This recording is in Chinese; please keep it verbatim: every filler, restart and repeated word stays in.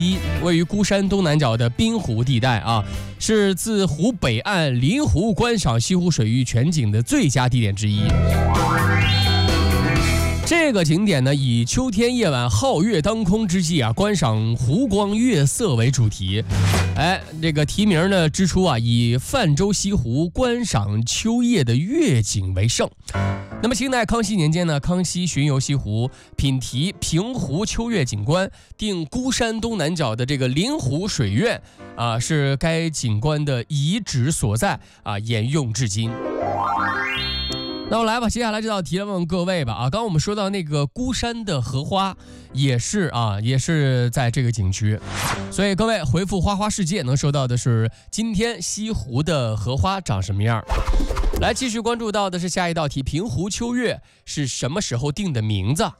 一位于孤山东南角的滨湖地带啊，是自湖北岸临湖观赏西湖水域全景的最佳地点之一。这个景点呢，以秋天夜晚皓月当空之际啊，观赏湖光月色为主题。哎，这个题名呢之初啊，以泛舟西湖观赏秋夜的月景为盛。那么清代康熙年间呢，康熙巡游西湖，品题平湖秋月景观，定孤山东南角的这个临湖水院啊，是该景观的遗址所在啊，沿用至今。那我来吧，接下来这道题来问问各位吧啊，刚刚我们说到那个孤山的荷花，也是啊，也是在这个景区，所以各位回复花花世界能收到的是今天西湖的荷花长什么样。来继续关注到的是下一道题，平湖秋月是什么时候定的名字？